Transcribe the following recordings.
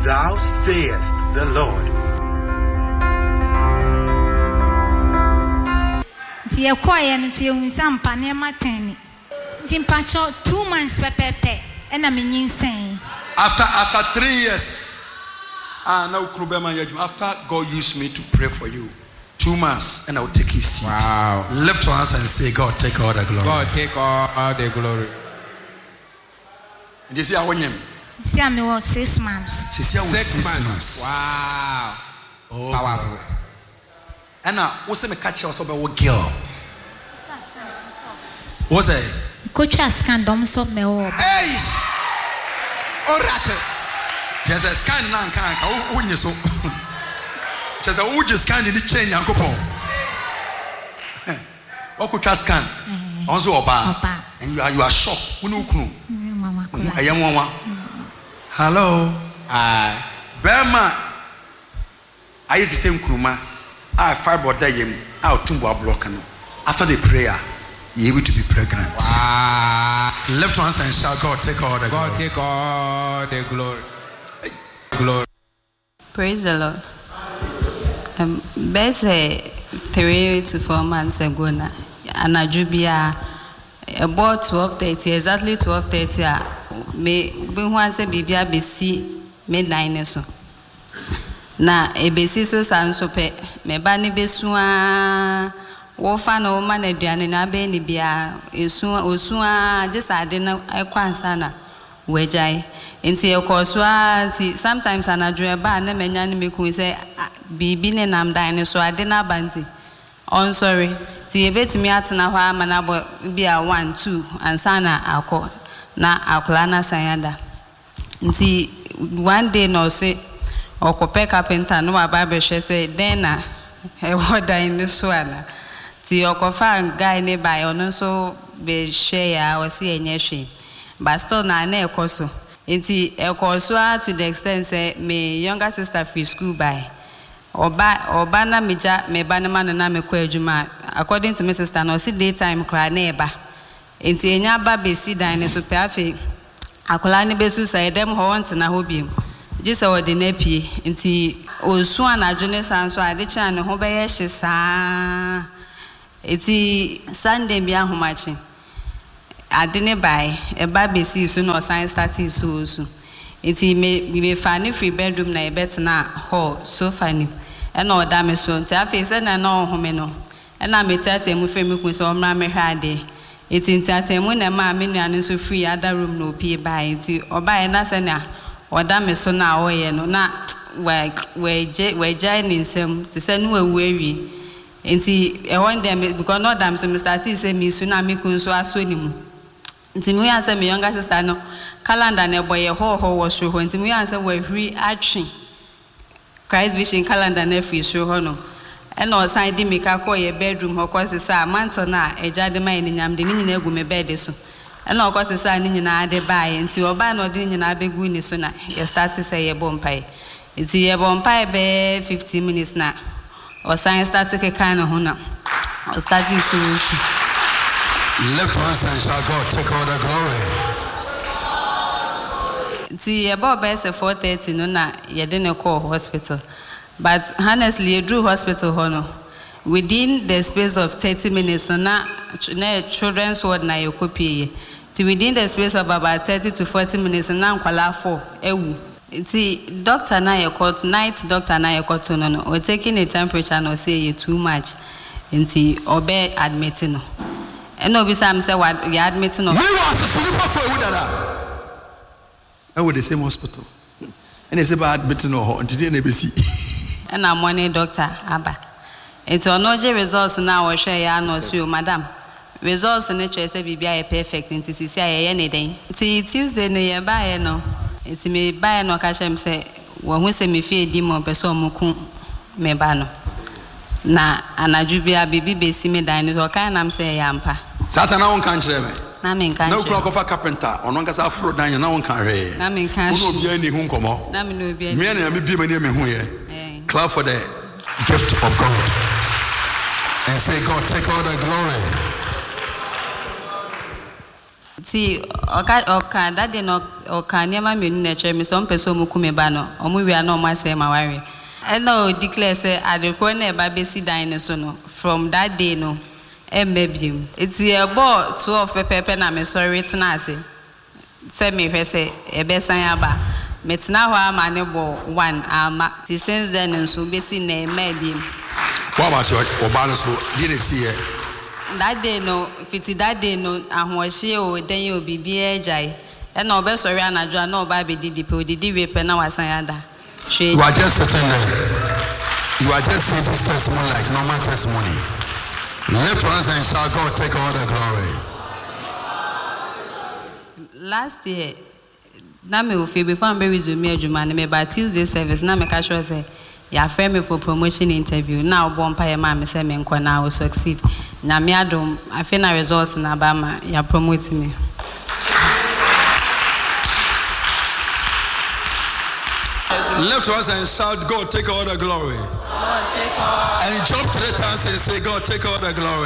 Thou sayest the Lord. Dear Koyan, so you some panematani. Timpacho 2 months pepe, and I'm insane. After 3 years, now after God used me to pray for you, 2 months, and I'll take his seat. Wow. Lift your hands and say, God, take all the glory. God, take all the glory. Did you see our name? See, I mean, 6 months. 6 months. Wow. Oh, powerful. And now, what's the catch us about what girl? What's it? Coach has scanned doms of me. Hey! Oracle. There's a scan now, can't you so? Just a wood just scan in the chain, Uncle Paul. What could you scan? Also, Oba. And you are shocked. I am one. Hello. Berma. I used the same Kruma. I fiber dayim out to block. After the prayer, you able to be pregnant. Wow. Left hands and shout, God, take all the glory. God, take all the glory. Glory. Praise the Lord. Best 3 to 4 months ago, and I jubia about 12:30, exactly 12:30. Me be one say bibia be see midnight so. Na ebesi so sanso pe me ba ni besua wo fa na wo ma na aduane na be ni bia osua just ade na ekwansa na wejai enti ekosua ti sometimes anadwo ba na menya ni meku say bibi ne nam dan ne so ade na banti on sorry ti ebetimi atena hɔ ama na bo bia 1 2 ansa na akɔ na akola na sanyada nti one day no say okope carpenter no aba be hwe say den na e wodan ni so ana ti okofa guy ne by ono so be hwe ya o se enye hwe but still na ekoso nti ekoso to the extent say me younger sister free school by oba na meja me ba na man na me kwa adwuma according to my sister no see daytime kra na eba nti enya ba be si dan ne so pe afi akola ne besu sai dem ho want na ho biem jisa wodi na pie nti osu anadwo ne sanso ade kya ne ho be ye hye saa eti Sunday bi ahomachi ade ne bai e ba be si so no sign starting so eti me fa ne free bedroom na e betna hall sofa ni e na oda me so nti afi se na no ho me no e na me tete mu fe me ku so omra me hwa ade eti ntatemu na ma me nua no so free other room no pie bai eti oba e na se na oda me so na oye no na we jai ni nsem ti se no ewu awi enti e won dem because no dam so me start say me su na me kun so aso ni mu enti me yan say me younger sister no calendar na boy ho wo so ho enti me yan say we hwi atwe Christ Vision calendar na free so ho no e na osan di me ka ko ye bedroom ho ko se sa manto na eja de mai ni nyam de ni nyina egu me bed so e na ko se sa ni nyina de bae enti oba na de nyina begu ni so na ye start say ye bompai enti ye bompai be 15 minutes na osan start ke kan ho na o start so lift hands and shout, God, take all the glory. Ti about best 4:30 no na ye de ne call hospital. But honestly, you drew hospital hono. Within the space of 30 minutes, na children's ward na yokopie. Ti within the space of about 30 to 40 minutes, na nkwala 4 ewu. Ti doctor na yokot night doctor na yokot no. O taking a temperature no say you too much. Nti obe admit no. Eno bi sam say what you admit no. You are the super for ewu dada. I with the same hospital. And they say about admit no until they see. And I'm one doctor aba. It's onoje results now we share ya no so madam. Results in nature say bibia e perfect nti sisi aye ne den. Ti Tuesday ne ye ba ye no. Iti me ba ye no ka shem say wo hu se me fie di mo person mo ku me ba no. Na anadwubia bibi besi me dan no kan nam say yampa. Satana won kan kire me. Na me kan. Na ukura kofa carpenter ono nkasa afro dan na won kan hwe. Na me kan. Ono obi ani hu nkomo. Na me no obi ani. Me na me bi mani me hu ye. Clap for the gift of God and say, God, take all the glory. See, okay, that day no, okay, near my nature, Miss Ompeso Mukumebano, or we are no my same worry. I know declare say at the corner baby see dinosaur from that day no, and maybe it's a board 12 pepper na me sorry it's nasi. Say me say a besayaba. Metna wa manebo 1 since then and so be seen maybe. What about your Obanos? Didn't see it. That day no, if it's that day no, and what she or then you'll be jai. And no best sorry, and I draw no baby did the people, did the penna was sayada. You are just sitting there. You are just saying this testimony like normal testimony. Lift hands and shout, God take all the glory. Last year, now me will feel before I'm very resume Jumani, me by Tuesday service, now me catch you say. Ya frame me for promotion interview. Now bomb pa ma me say me nko na will succeed. Na me adom I feel na results na ba ma ya promote me. Lift us and shout, God take all the glory. God take all. And jump 3 times and say, God take all the glory.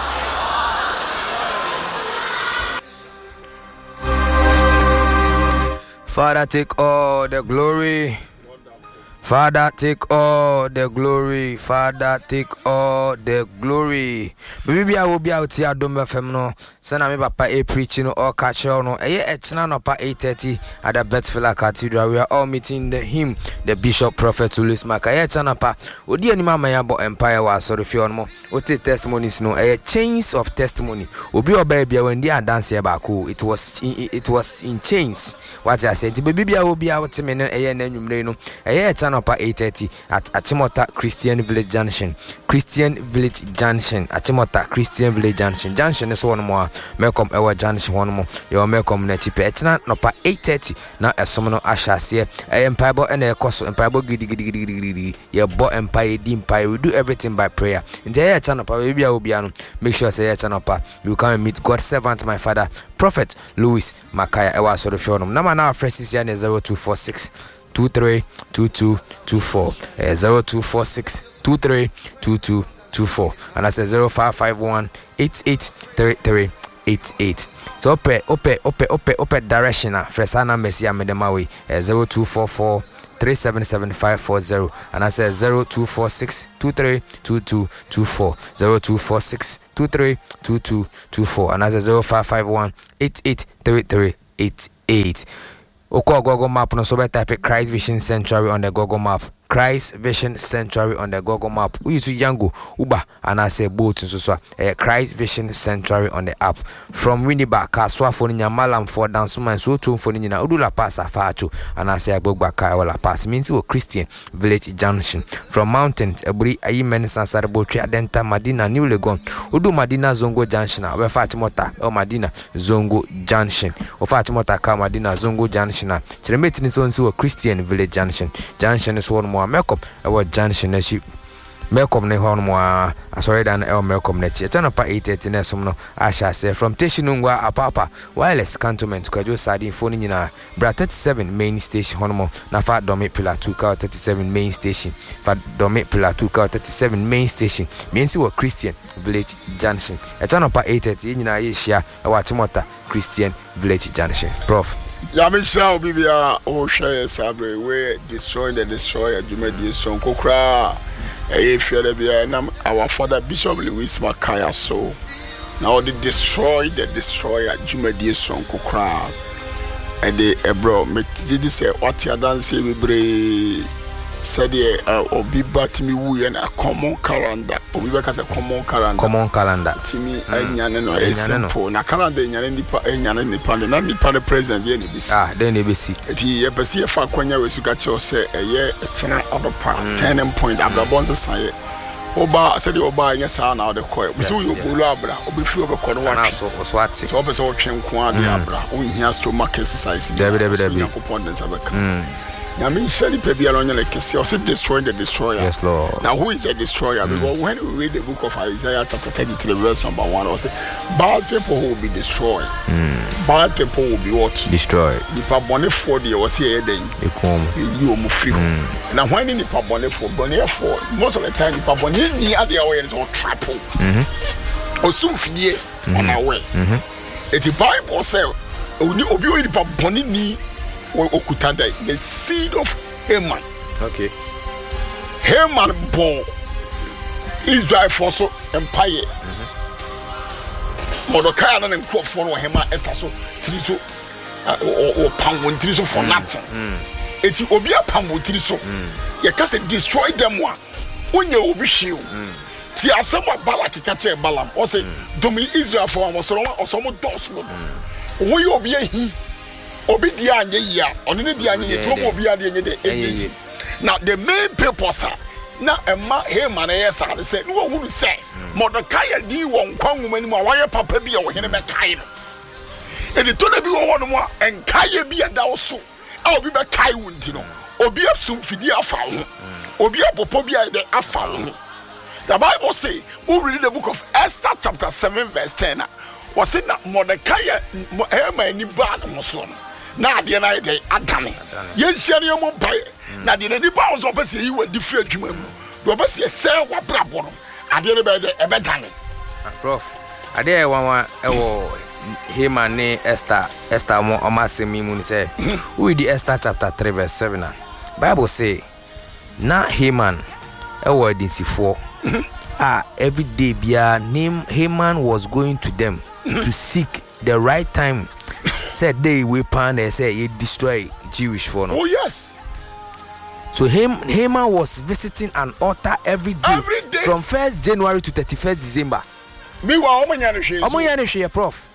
Father, take all the glory. Father, take all the glory. Father, take all the glory. Baby, I will be out here. Don't FM no. Send me papa a preaching or catch on. No, it's not 8:30 at the Bethel Cathedral. We are all meeting him, the Bishop Prophet Julius Maka. Chanapa. Odi ani mama yabo empire was sorry for you no. Ote testimonies no. A chains of testimony. Obi obaby when they are dancing back. It was in chains. What I said. Baby, I will be out to me. No. 8:30 at Achimota Christian Village Junction. Christian Village Junction. Achimota Christian Village Junction. Junction is one more. Welcome our Junction one more. You're welcome Nechipe. It's not 8:30. Now a summoner Ashas here. Empire and a cost empire giddy. Your boy empire empire. We do everything by prayer. In the air channel, baby, I will be on. Make sure say channel you come and meet God's servant, my father, Prophet Louis Makaya. I was sort of showing him. Now, my fresh is 0246 232224 0246 232224 and I say 0551 883388. So ope direction fresana mesia medemawi 0244 377-540 and I say 0246 232224 0246 232224 and I say 0551 883388. Oko Google Map no so type Christ Vision Sanctuary on the Google Map. Christ Vision Sanctuary on the Google Map. We use Yango, Uber, and I say boat so Christ Vision Sanctuary on the app. From Winneba, Kaswa for Malam for Dansuman, so to for Nina Udula Pass Afachu, and I say Bogaka Wala Pass means we Christian Village Junction. From mountains, Ebri Ayimen Sansarabo Triadenta Madina New Legon, Udu Madina Zongo Junction, where Fatimota or Madina Zongo Junction, or Fatimota Ka Madina Zongo Junction. Tremetin is also a Christian Village Junction. Junction is one more Malcolm, our Junction as you. Malcolm ne hon mo asori dan el Malcolm ne chi tana pa 8:30 na som no asha say from Teshinungwa apapa wireless cantonment kwajo sardine phone nyina bra 37 main station hon mo na fa domi pillar 2 ka 37 main station fa domi pillar 2 ka 37 main station means we Christian Village Junction tana pa 8:30 nyina ye hia e wa Chimota Christian Village Junction prof Yamisha Bibia o share sabre we destroy the destroyer Jumedi son kokra if you our father Bishop Louis Makaya so now they destroy the destroyer Jumedi son kokra and the bro me did say what you dance we bre said obi batimi wu and a common calendar obi beka say common calendar timi anyane no simple na calendar anyane nipa na nipa present dey ne bisi dey ne bisi eti ye pese ye fa kwanya we suka che say eye etena odopa turning point abrabon say oba said oba anya sa na de koy bisi we obolu abra obi fi obekọ no wa so ati so pese wo twenko ade abra onhia stomach exercise debi yakopon den sabeka I mean, Shelly Pebiano, like also destroying the destroyer. Yes, Lord. Now, who is a destroyer? Because when we read the book of Isaiah, chapter 33, verse number 1, also, bad people will be destroyed. Bad people will be what? Destroyed. The Pabone 40 was here, then you will free. Now, when in the Pabone 4, most of the time, the Pabone near the way is all trap. Or soon, on our way. It's a Bible say obi oyi pa boni ni okuta the seed of Haman. Okay. Haman born Israel for so empire. Mordecai and Crawford for Haman as so triso or pound triso for nothing. It's obia pound triso. You can say destroy them one. When you will be shield. Ti asema Balak catch Balaam or say domi Israel for was or some doors. When you be he obidia ya on the dia to obia de. Now the main purpose na Emma Haman say say no who say Mordecai di won kwan woman mu why papa bi o hene be kai no. E de to na bi wo no mo enkai bi da wo so a obi be kai wunti no obi asum fidi afa ho obi apopo bi a de afa ho. The Bible say, who read the book of Esther chapter 7 verse 10 was in that Mordecai Haman ni bad muson. Na de na de adame. Yen hia ne mo pai. Na de ni ba so pese yi wa different dwuma mu. Do pese se wa brabo no. Ade ne be de e be dane. Prof. Ade e wan e wo Haman ne Esther mo omasemi mu ni say. Who read Esther chapter 3 verse 7 Bible say na Haman e wo dinsifo every day bia name Haman was going to them to seek the right time. Said they weapon they say he destroy Jewish for no. Oh yes. So Haman was visiting an altar every day from 1st January to 31st December. Meanwhile, Omo prof.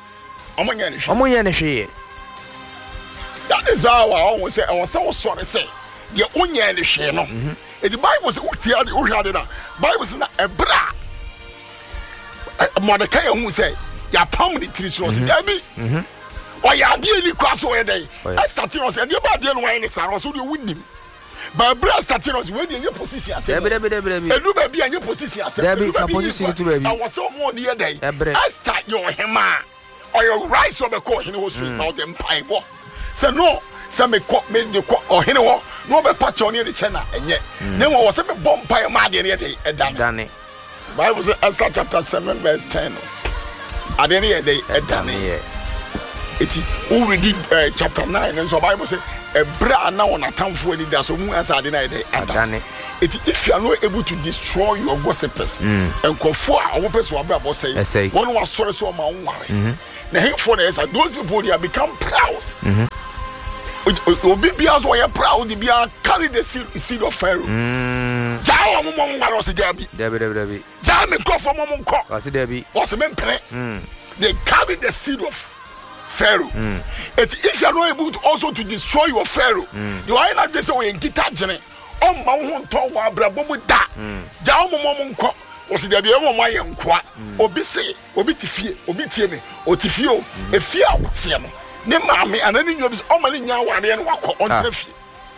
Omo that is how I always say. I was so sorry say the onya ne hwe no. The Bible says utia de uhade na. Bible says na ebra. Mordecai who say ya pam ni tiri so say abi. O ya de ni kwa so ye dey. Estatinos e de ba de no wan ni sa so de wunim. Ba bra Estatinos we de nye position ase. Debi. Edu ba bi anye position ase. Debi fa position to baby. I was so mo ni ye dey. Esther your hema. Or your rise of a court in was out them pie. Say no. Some me de ko ohene wo no be patch on the channel enye na wo was me bomb pie ma de ne dey edane. Bible says Esther chapter 7 verse 10 ade ne dey edane eti already chapter 9 and so Bible say ebra na won atamfo ani da so mu asa ade na dey edane eti if you are not able to destroy your gossipers enkofo a wo person abra bo say one was sorry so ma nware na him for those people they have become proud. Obi bia so ye proud bia carry the seed of Pharaoh. Ja mo ngaro se jabi. Debi. Ja me go for mo nko. Was debi. Was me mpere. They carry the seed of Pharaoh. If you are not able to also to destroy your Pharaoh, the why not dey say we nkita jene. O ma ho nto wa brabo mu da. Ja mo nko. Was debi e mo maye nkoa. Obi se, obi tifie, obi tie me. O tifie o, efie a wotie no. Ne maame anani nyobis o mani nya ware no wakọ ontrafie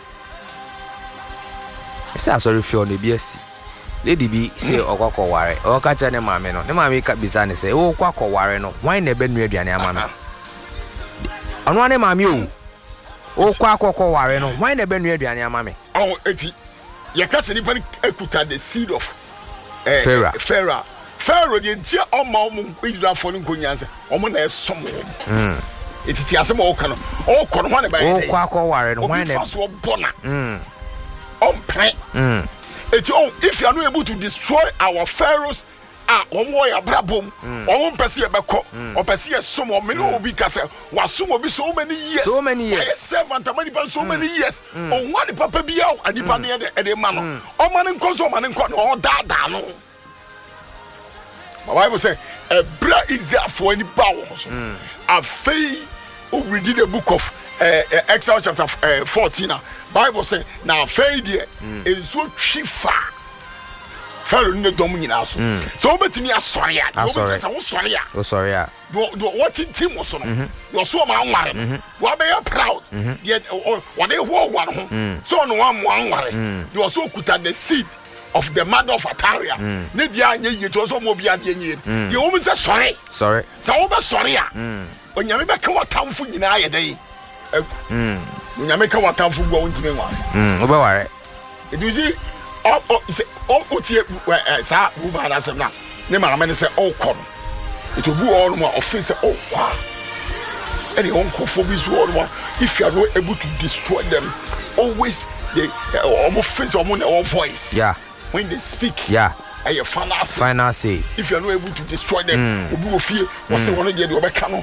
esa sorry fi on bi asi lady bi say okọ ware o ka cha ne maame no ne maame ka bisa ne say o kwakọ ware no wan na be nu aduane ama me onu ne maame o kwakọ ware no wan na be nu aduane ama me oh eti ye ka se ni pan ekuta the seed of Pharaoh the ntia o ma o Israel for nkonyanse o mo na esom Iti asem o kano o kono ho ne ba o kwakọ ware no wan na so bona Iti if you are not able to destroy our pharaohs one way abrabom one person ebeko o person som o me no obi ka se wasum obi so many years servant amani pan so many years on one papa bia adipa ne de ma no o ma ne nko so ma ne nko no da no my Bible say bra is there for any powers afei we read the book of Exodus chapter 14 Bible say now afei there is so chifa Pharaoh ne dom nyina so so betimi asori a so sorry a do what team was no you so ma nware you are very proud yet what they ho ho so no one nware you also kuta the seed of the mother of Ataria ne dia anye yeto so mo bia de nye ye wo say sorry so wo be sorry a onyame be ka watamfo nyina ye dai onyame ka watamfo gwa wontime nware wo be ware it you see o tie sa bu ba na sem na ne ma me ne say o kọ it will be all my offense. Oh, wow. Any uncle for this world, if you are not able to destroy them, always they almost face on their own voice. Yeah. When they speak. Yeah. If you are not able to destroy them, you will feel what's the one get over canon.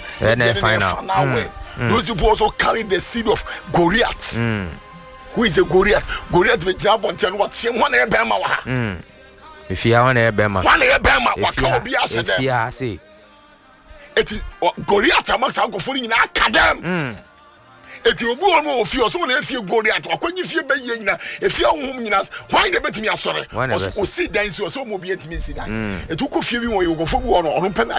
Those people also carry the seed of Goliath. Who is a Goliath? Goliath be job on tell what same one Bema. If you want a Bema, one Bema, what can be asked? If you say it is Goliath amongst Uncle Fully in Academ. If you move more of you, so if you go there, or if you be if you are home, why the bet me? I'm sorry. Or see dance or so mobile to me. It took a few when you go for one or pen.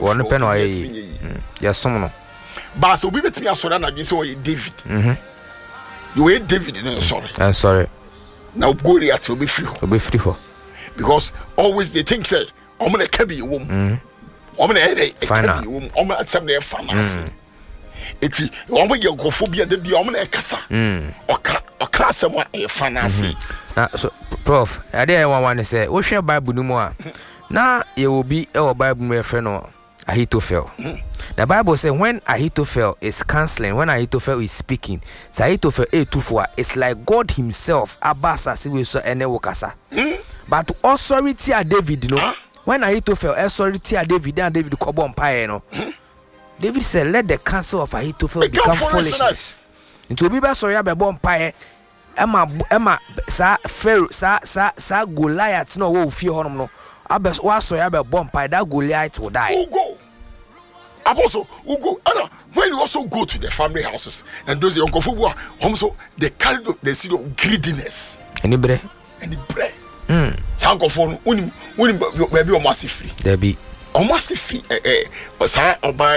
Yes, someone. But so we bet me. I'm sorry. I saw David. You ain't David. Sorry. I'm sorry. Now Goliath will be free. Will be free for because always they think say, I'm gonna carry a woman. I'm gonna head a woman. I'm gonna some their finance. If you want your go phobia, the Diomina Cassa or class someone a fantasy. Now, so, Prof, I dare want to say, what's your Bible no more? Now, you will be our Bible, my friend, or Ahithophel. The Bible says, when Ahithophel is counseling, when Ahithophel is speaking, Ahithophel 8:24, it's like God Himself, Abasa, Siwiso, and Ewokasa. But authority at David, you know, when Ahithophel, authority at David, and David Cobon Pie, no. David said, let the counsel of Ahithophel become foolishness. Into Biba Soya be born pie. Emma sa Pharaoh sa Goliath no wo fear honom no. Abes wa Soya be born pie that Goliath will die. Who go? Apostle, who go? Anna, when you also go to the family houses and those young Kofuwa, also they carry the seed of greediness. Any bread? Sanko phone, unim baby or massive free. There be. Almost free sa oba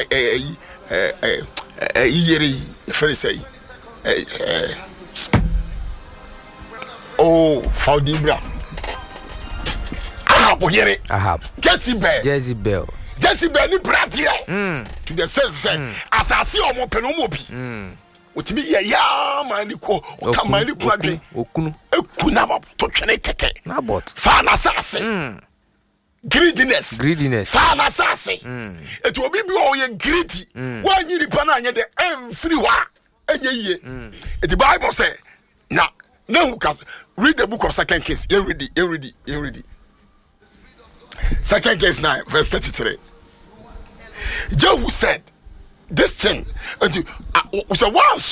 yeri fere say oh Faudibra Ahab Jezebel ni bratia to the sense asasi omo peno mo bi otimi ya mani ko o kamani ko adwen okunu ekuna ba to twene keke na bot fa na sase greediness sana sase it will be all greedy when you depend on the free wa enye it the Bible say now who can read the book of 2 Kings you read it 2 Kings 9 verse 33 Jehu said this thing and so once